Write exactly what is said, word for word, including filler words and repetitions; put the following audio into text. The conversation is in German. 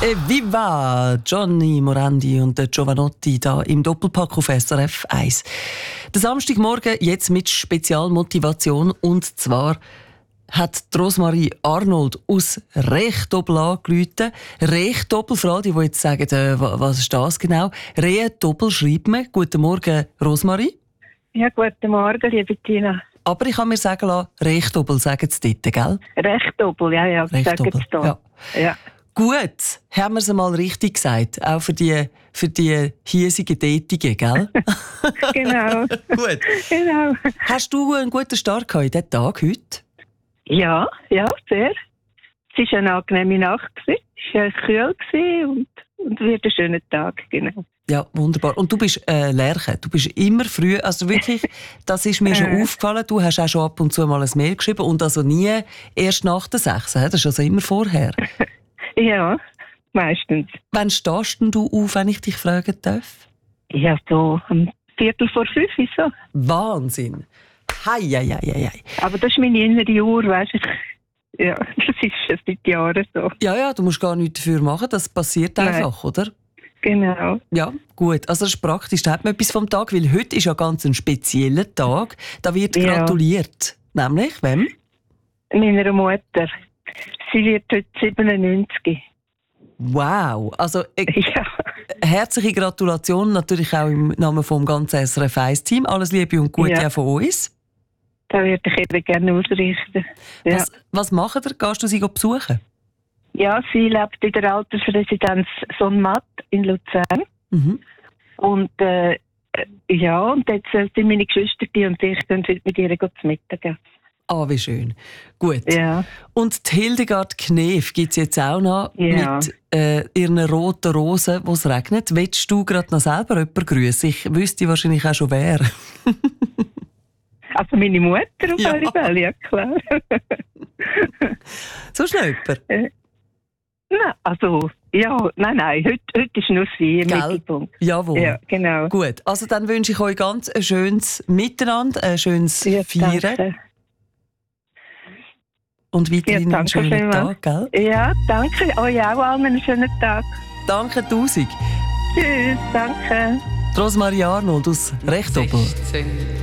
Viva! Johnny Morandi und Giovanotti da im Doppelpack auf S R F eins. Der Samstagmorgen jetzt mit Spezialmotivation, und zwar hat Rosmarie Arnold aus Rechtobel angerufen. Rechtobel, für all die, die jetzt sagen, äh, was ist das genau? Rechtobel schreibt man. Guten Morgen, Rosmarie. Ja, guten Morgen, liebe Tina. Aber ich kann mir sagen lassen, Rechtobel sagen sie dort, gell? Rechtobel, ja, ja, sagen sie da. Ja. Ja. Gut, haben wir es mal richtig gesagt, auch für die, für die hiesigen Tätigen, gell? Genau. Gut. Genau. Hast du einen guten Start gehabt in diesen Tag heute? Ja, ja, sehr. Es war eine angenehme Nacht, es war kühl und, und wird ein schöner Tag, genau. Ja, wunderbar. Und du bist äh, Lerche, du bist immer früh, also wirklich, das ist mir schon Äh. aufgefallen, du hast auch schon ab und zu mal ein Mail geschrieben und also nie erst nach der sechs, das ist also immer vorher. Ja, meistens. Wann stehst denn du auf, wenn ich dich fragen darf? Ja, so um Viertel vor fünf, so. Wahnsinn! Hei, hei, hei, hei. Aber das ist meine innere Uhr, weißt du. Ja, das ist schon seit Jahren so. Ja, ja, du musst gar nichts dafür machen, das passiert Nein. einfach, oder? Genau. Ja, gut. Also das ist praktisch. Da hat man etwas vom Tag, weil heute ist ja ganz ein spezieller Tag. Da wird Ja. gratuliert. Nämlich, wem? Meiner Mutter. Sie wird heute siebenundneunzig. Wow. Also äh, Ja. herzliche Gratulation natürlich auch im Namen vom ganzen S R F eins Team. Alles Liebe und Gute Ja. auch von uns. Das würde ich eben gerne ausrichten. Ja. Was, was macht ihr? Gehst du sie besuchen? Ja, sie lebt in der Altersresidenz Sonnmatt in Luzern. Mhm. Und äh, ja, und jetzt äh, sind meine Geschwister und ich gehen heute mit ihr zu Mittag. Ah, wie schön. Gut. Ja. Und die Hildegard Knef gibt es jetzt auch noch Ja. mit äh, ihren roten Rosen, wo es regnet. Willst du gerade noch selber jemanden grüßen? Ich wüsste wahrscheinlich auch schon wer. Also meine Mutter auf Ja. alle Fälle, ja klar. So schnell jemand. Nein, also, ja, nein, nein, heute, heute ist nur sie im Gell? Mittelpunkt. Jawohl. Ja, genau. Gut, also dann wünsche ich euch ganz ein schönes Miteinander, ein schönes Ja, Feiern danke. und weiterhin Ja, einen danke schönen vielmals. Tag, gell? Ja, danke. Euch auch allen einen schönen Tag. Danke tausend. Tschüss, danke. Rosmarie Arnold aus Rechtobel. sechzehn